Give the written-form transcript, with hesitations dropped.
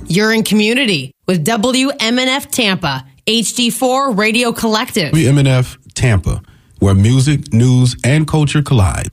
You're in community with WMNF Tampa, HD4 Radio Collective. WMNF Tampa, where music, news, and culture collide.